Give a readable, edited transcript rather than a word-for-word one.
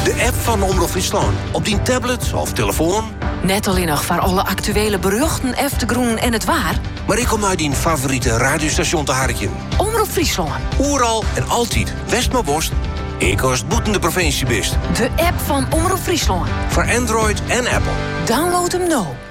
De app van Omroep Friesland. Op die tablet of telefoon. Net alleen nog voor alle actuele berichten, eftergroen en het waar. Maar ik kom uit die favoriete radiostation te harken. Omroep Friesland. Oeral en altijd West maar Bost. Ik als het boetende provincie best. De app van Omroep Friesland. Voor Android en Apple. Download hem nou.